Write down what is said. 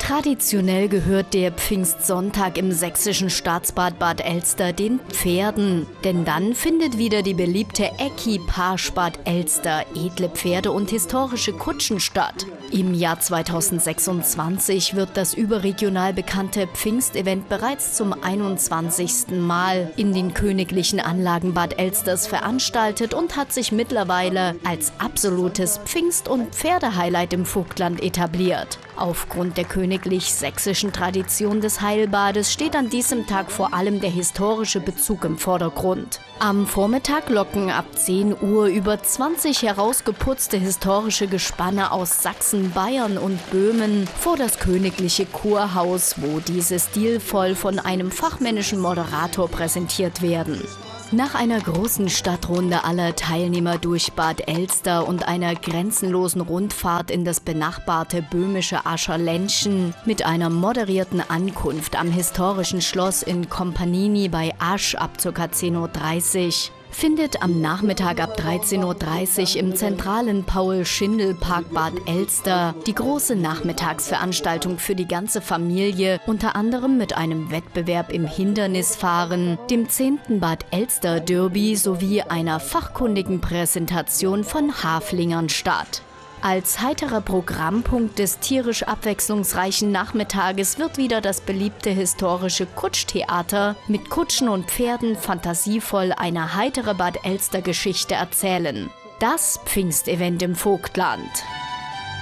Traditionell gehört der Pfingstsonntag im sächsischen Staatsbad Bad Elster den Pferden. Denn dann findet wieder die beliebte Equipage Bad Elster, edle Pferde und historische Kutschen statt. Im Jahr 2026 wird das überregional bekannte Pfingstevent bereits zum 21. Mal in den königlichen Anlagen Bad Elsters veranstaltet und hat sich mittlerweile als absolutes Pfingst- und Pferdehighlight im Vogtland etabliert. Aufgrund der königlich-sächsischen Tradition des Heilbades steht an diesem Tag vor allem der historische Bezug im Vordergrund. Am Vormittag locken ab 10 Uhr über 20 herausgeputzte historische Gespanne aus Sachsen, Bayern und Böhmen vor das königliche Kurhaus, wo diese stilvoll von einem fachmännischen Moderator präsentiert werden. Nach einer großen Stadtrunde aller Teilnehmer durch Bad Elster und einer grenzenlosen Rundfahrt in das benachbarte böhmische Ascherländchen mit einer moderierten Ankunft am historischen Schloss in Kompanini bei Asch ab ca. 10:30 Uhr findet am Nachmittag ab 13:30 Uhr im zentralen Paul-Schindel-Park Bad Elster die große Nachmittagsveranstaltung für die ganze Familie, unter anderem mit einem Wettbewerb im Hindernisfahren, dem 10. Bad Elster Derby sowie einer fachkundigen Präsentation von Haflingern statt. Als heiterer Programmpunkt des tierisch abwechslungsreichen Nachmittages wird wieder das beliebte historische Kutschtheater mit Kutschen und Pferden fantasievoll eine heitere Bad Elster Geschichte erzählen. Das Pfingstevent im Vogtland.